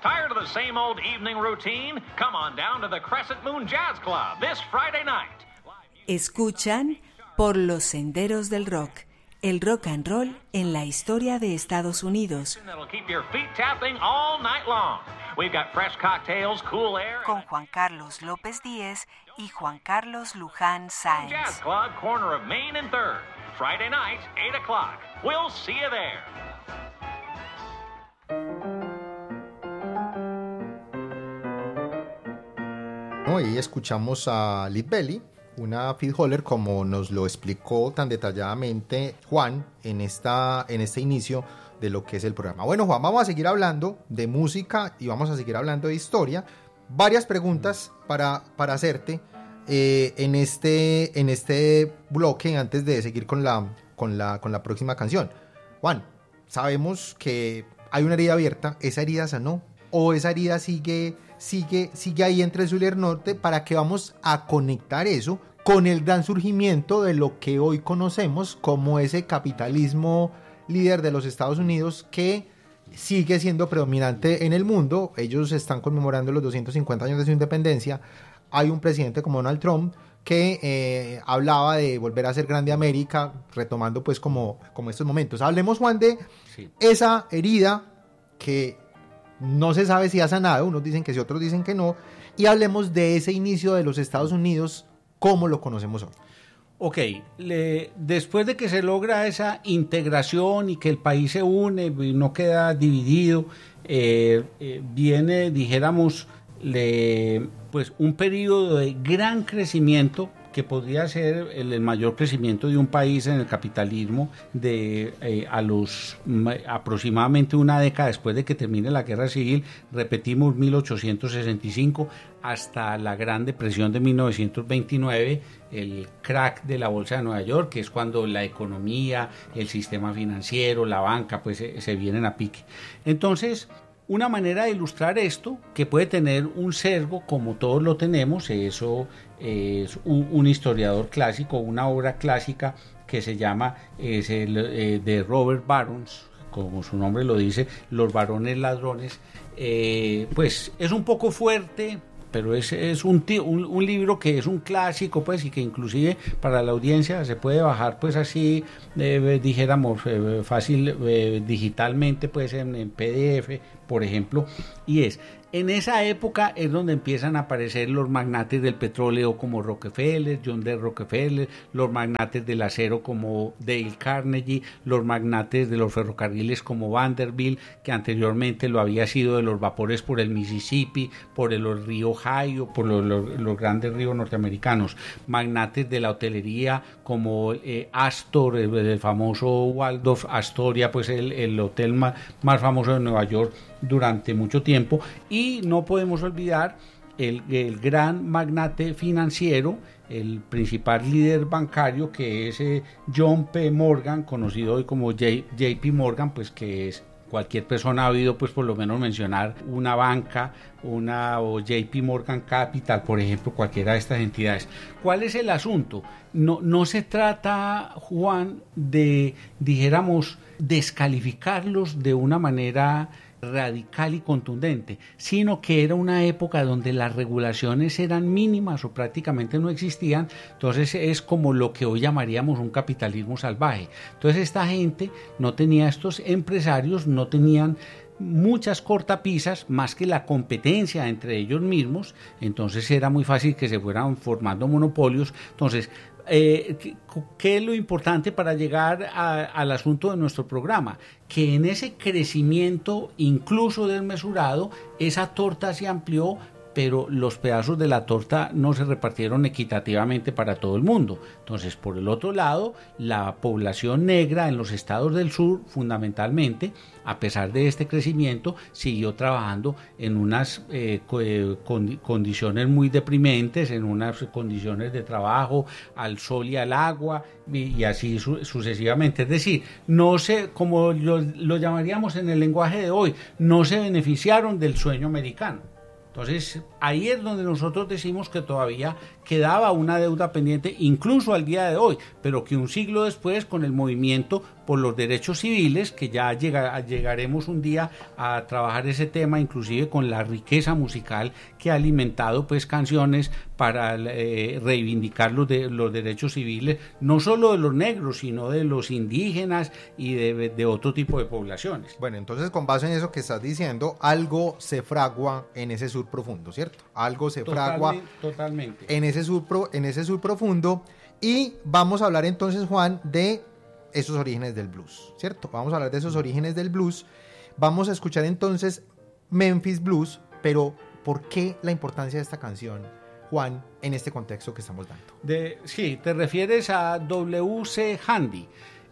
Tired of the same old evening routine? Come on down to the Crescent Moon Jazz Club this Friday night. Escuchan Por los Senderos del Rock, el rock and roll en la historia de Estados Unidos. Con Juan Carlos López Díez y Juan Carlos Luján Sáenz. Jazz Club, corner of Main and 3rd. Friday night, 8 o'clock. We'll see you there. Y escuchamos a Lead Belly, una fiddler, como nos lo explicó tan detalladamente Juan en este inicio de lo que es el programa. Bueno, Juan, vamos a seguir hablando de música y vamos a seguir hablando de historia. Varias preguntas para hacerte en este bloque antes de seguir con la próxima canción. Juan, sabemos que hay una herida abierta. ¿Esa herida sanó? ¿O esa herida sigue ahí entre el sur y el norte? ¿Para qué vamos a conectar eso con el gran surgimiento de lo que hoy conocemos como ese capitalismo líder de los Estados Unidos que sigue siendo predominante en el mundo? Ellos están conmemorando los 250 años de su independencia. Hay un presidente como Donald Trump que hablaba de volver a ser grande América, retomando pues como estos momentos. Hablemos, Juan, de esa herida que no se sabe si ha sanado, unos dicen que sí, otros dicen que no, y hablemos de ese inicio de los Estados Unidos como lo conocemos hoy. Ok, después de que se logra esa integración y que el país se une y no queda dividido, viene, dijéramos, pues un periodo de gran crecimiento que podría ser el mayor crecimiento de un país en el capitalismo a los aproximadamente una década después de que termine la guerra civil, repetimos 1865 hasta la Gran Depresión de 1929, el crack de la Bolsa de Nueva York, que es cuando la economía, el sistema financiero, la banca, pues se vienen a pique. Entonces, una manera de ilustrar esto, que puede tener un sesgo como todos lo tenemos, eso es un historiador clásico, una obra clásica que se llama de Robert Barons, como su nombre lo dice, Los varones ladrones. Pues es un poco fuerte, pero es un libro que es un clásico, pues, y que inclusive para la audiencia se puede bajar, pues, así, dijéramos, fácil, digitalmente, pues, en PDF, por ejemplo, y en esa época es donde empiezan a aparecer los magnates del petróleo como Rockefeller, John D. Rockefeller, los magnates del acero como Dale Carnegie, los magnates de los ferrocarriles como Vanderbilt, que anteriormente lo había sido de los vapores por el Mississippi, por el río Ohio, por los grandes ríos norteamericanos, magnates de la hotelería como Astor, el famoso Waldorf Astoria, pues el hotel más famoso de Nueva York durante mucho tiempo, y no podemos olvidar el gran magnate financiero, el principal líder bancario, que es John P. Morgan, conocido hoy como JP Morgan, pues que es cualquier persona ha oído pues por lo menos mencionar una banca, o JP Morgan Capital, por ejemplo, cualquiera de estas entidades. ¿Cuál es el asunto? No se trata, Juan, de, dijéramos, descalificarlos de una manera radical y contundente, sino que era una época donde las regulaciones eran mínimas o prácticamente no existían. Entonces es como lo que hoy llamaríamos un capitalismo salvaje. Entonces esta gente no tenía, estos empresarios no tenían muchas cortapisas más que la competencia entre ellos mismos, entonces era muy fácil que se fueran formando monopolios. Entonces, ¿qué es lo importante para llegar al asunto de nuestro programa? Que en ese crecimiento incluso desmesurado, esa torta se amplió, pero los pedazos de la torta no se repartieron equitativamente para todo el mundo. Entonces, por el otro lado, la población negra en los estados del sur, fundamentalmente, a pesar de este crecimiento, siguió trabajando en unas condiciones muy deprimentes, en unas condiciones de trabajo al sol y al agua, y así sucesivamente. Es decir, no se, como lo llamaríamos en el lenguaje de hoy, no se beneficiaron del sueño americano. Entonces, ahí es donde nosotros decimos que todavía quedaba una deuda pendiente, incluso al día de hoy, pero que un siglo después, con el movimiento por los derechos civiles, que ya llegaremos un día a trabajar ese tema, inclusive con la riqueza musical que ha alimentado pues canciones para reivindicar los derechos civiles, no solo de los negros, sino de los indígenas y de otro tipo de poblaciones. Bueno, entonces con base en eso que estás diciendo, algo se fragua en ese sur profundo, ¿cierto? Algo se fragua totalmente en ese sur profundo, y vamos a hablar entonces, Juan, de esos orígenes del blues, ¿cierto? Vamos a hablar de esos orígenes del blues. Vamos a escuchar entonces Memphis Blues, pero ¿por qué la importancia de esta canción, Juan, en este contexto que estamos dando? Sí, te refieres a W.C. Handy.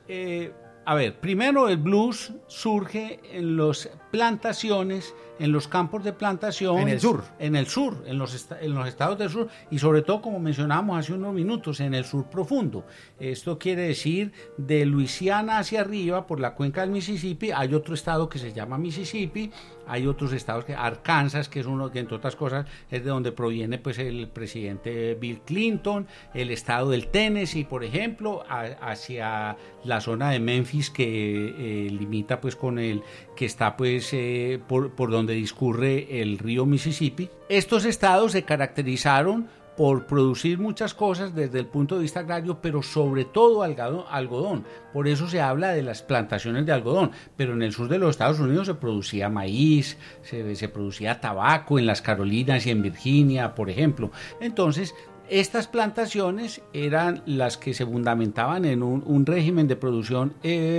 A ver, primero el blues surge en las plantaciones, en los campos de plantación. En el sur. En los estados del sur, y sobre todo, como mencionábamos hace unos minutos, en el sur profundo. Esto quiere decir de Luisiana hacia arriba, por la cuenca del Mississippi. Hay otro estado que se llama Mississippi, hay otros estados, que Arkansas, que es uno que, entre otras cosas, es de donde proviene pues el presidente Bill Clinton, el estado del Tennessee, por ejemplo, hacia la zona de Memphis, que limita pues con el que está pues por donde discurre el río Mississippi. Estos estados se caracterizaron por producir muchas cosas desde el punto de vista agrario, pero sobre todo algodón. Por eso se habla de las plantaciones de algodón. Pero en el sur de los Estados Unidos se producía maíz, se producía tabaco en las Carolinas y en Virginia, por ejemplo. Entonces, estas plantaciones eran las que se fundamentaban en un régimen de producción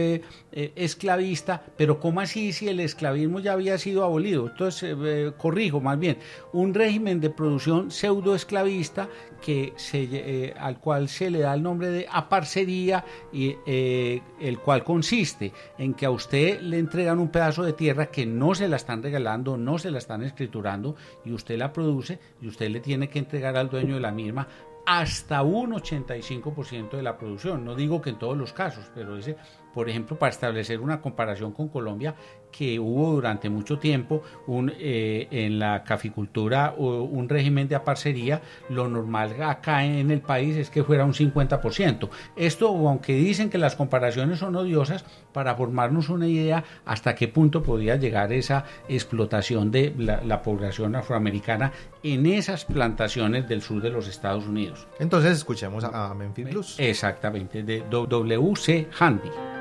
esclavista, pero ¿cómo así si el esclavismo ya había sido abolido? Entonces, corrijo más bien, un régimen de producción pseudoesclavista al cual se le da el nombre de aparcería, y el cual consiste en que a usted le entregan un pedazo de tierra que no se la están regalando, no se la están escriturando, y usted la produce y usted le tiene que entregar al dueño de la misma hasta un 85% de la producción. No digo que en todos los casos, pero por ejemplo, para establecer una comparación con Colombia, que hubo durante mucho tiempo en la caficultura un régimen de aparcería, lo normal acá en el país es que fuera un 50%. Esto, aunque dicen que las comparaciones son odiosas, para formarnos una idea hasta qué punto podía llegar esa explotación de la población afroamericana en esas plantaciones del sur de los Estados Unidos. Entonces escuchemos a Memphis Blues. Exactamente, de W.C. Handy.